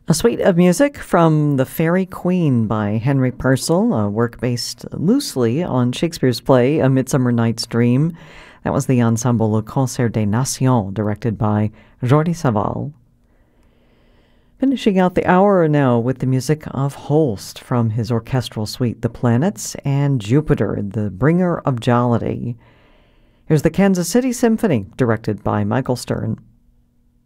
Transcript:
A suite of music from The Fairy Queen by Henry Purcell, a work based loosely on Shakespeare's play A Midsummer Night's Dream. That was the ensemble Le Concert des Nations, directed by Jordi Savall. Finishing out the hour now with the music of Holst from his orchestral suite The Planets and Jupiter, the Bringer of Jollity. Here's the Kansas City Symphony, directed by Michael Stern.